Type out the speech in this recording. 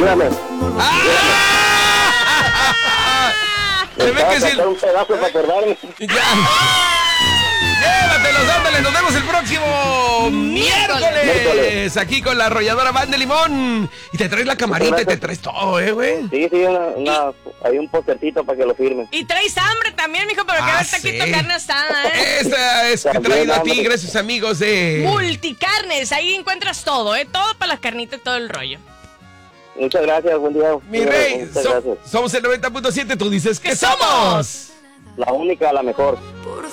Dígame. Se ve que sí. Un pedazo para acordarme. Llévatelos, ándale, nos vemos el próximo miércoles aquí con la arrolladora Van de Limón. Y te traes la camarita y te traes todo, güey. Sí, hay un postercito para que lo firme. Y traes hambre también, mijo, para que hagas taquito de carne asada, Esta es traído a ti, gracias amigos de Multicarnes, ahí encuentras todo, todo para las carnitas, todo el rollo. Muchas gracias, buen día. Mi rey, somos el 90.7, tú dices que somos la única, la mejor.